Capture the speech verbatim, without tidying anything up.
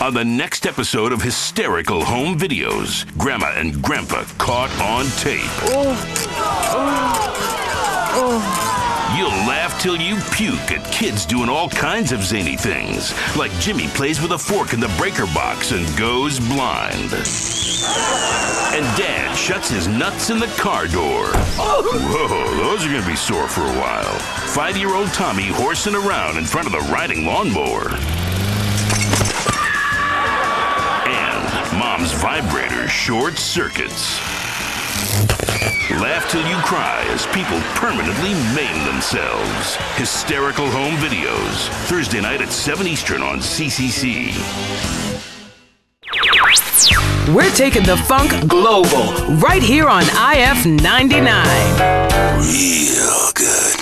On the next episode of Hysterical Home Videos, Grandma and Grandpa caught on tape. Oh. Oh. Oh. You'll laugh till you puke at kids doing all kinds of zany things, like Jimmy plays with a fork in the breaker box and goes blind. And Dad shuts his nuts in the car door. Whoa, those are going to be sore for a while. Five-year-old Tommy horsing around in front of the riding lawnmower. And Mom's vibrator short circuits. Laugh till you cry as people permanently maim themselves. Hysterical Home Videos, Thursday night at seven Eastern on C C C. We're taking the funk global right here on I F ninety-nine. Real good.